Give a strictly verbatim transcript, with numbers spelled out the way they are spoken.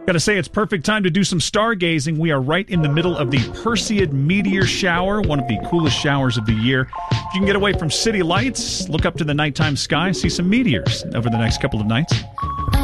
Got to say, it's perfect time to do some stargazing. We are right in the middle of the Perseid meteor shower, one of the coolest showers of the year. If you can get away from city lights, look up to the nighttime sky, see some meteors over the next couple of nights.